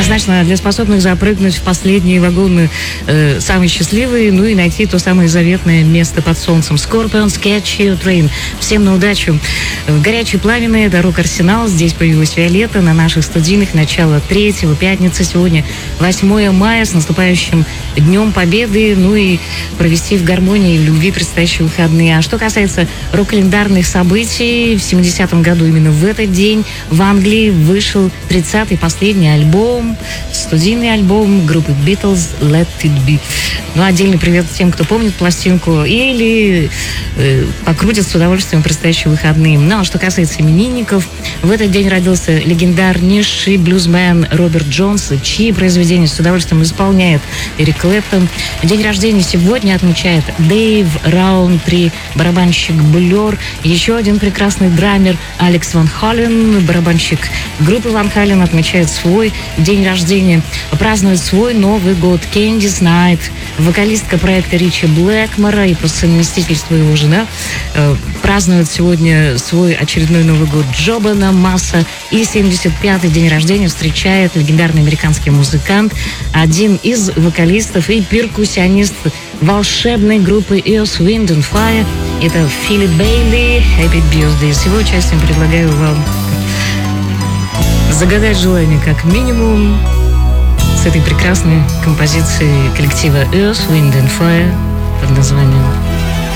однозначно для способных запрыгнуть в последние вагоны самые счастливые, ну и найти то самое заветное место под солнцем. Scorpions Catch Your Train. Всем на удачу. Горячие пламенные, это рок-арсенал. Здесь появилась Виолетта на наших студийных. Начало 3-го, пятница сегодня, 8 мая, с наступающим Днем Победы. Ну и провести в гармонии и в любви предстоящие выходные. А что касается рок-календарных событий, в 70-м году именно в этот день в Англии вышел 30-й последний альбом, студийный альбом группы Beatles Let It Be. Ну, отдельный привет тем, кто помнит пластинку или покрутит с удовольствием предстоящие выходные. Ну, а что касается именинников, в этот день родился легендарнейший блюзмен Роберт Джонс, чьи произведения с удовольствием исполняет Эрик Клэптон. День рождения сегодня отмечает Дэйв Раунтри, барабанщик Blur. Еще один прекрасный драмер Алекс Ван Хален, барабанщик группы Ван Хален, отмечает свой день рождения. Празднует свой Новый год Кэндис Найт, вокалистка проекта Ричи Блэкмора и по совместительству его жена. Празднует сегодня свой очередной Новый год Джобана Масса. И 75-й день рождения встречает легендарный американский музыкант, один из вокалистов и перкуссионист волшебной группы Earth, Wind and Fire. Это Филипп Бейли. Happy Birthday. С его участием предлагаю вам загадать желание как минимум с этой прекрасной композицией коллектива Earth, Wind and Fire под названием